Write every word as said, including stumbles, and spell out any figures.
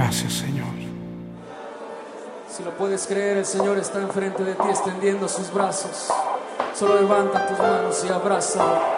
Gracias, Señor. Si lo puedes creer, el Señor está enfrente de ti extendiendo sus brazos. Solo levanta tus manos y abrázalo.